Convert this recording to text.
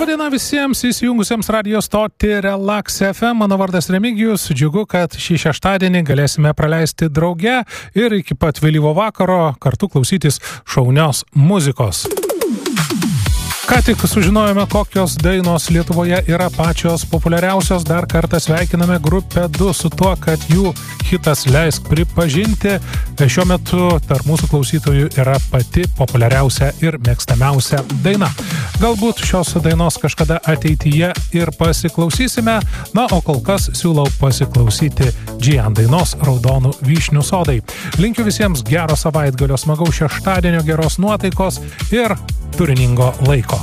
Labadiena visiems įsijungusiems radio stotį Relax FM. Mano vardas Remigijus. Džiugu, kad šį šeštadienį galėsime praleisti drauge ir iki pat vėlyvo vakaro kartu klausytis šaunios muzikos. Ką tik sužinojome, kokios dainos Lietuvoje yra pačios populiariausios. Dar kartą sveikiname grupę 2 su tuo, kad jų hitas Leisk pripažinti šiuo metu tarp mūsų klausytojų yra pati populiariausia ir mėgstamiausia daina. Galbūt šios dainos kažkada ateityje ir pasiklausysime, na, o kol kas siūlau pasiklausyti Gian dainos Raudonų vyšnių sodai. Linkiu visiems gero savaitgalio, smagaus šeštadienio, geros nuotaikos ir turiningo laiko.